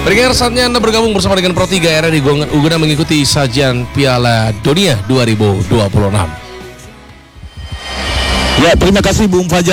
Pendengar, saatnya Anda bergabung bersama dengan Pro 3 RRI guna mengikuti sajian Piala Dunia 2026. Ya, terima kasih Bung Fajar.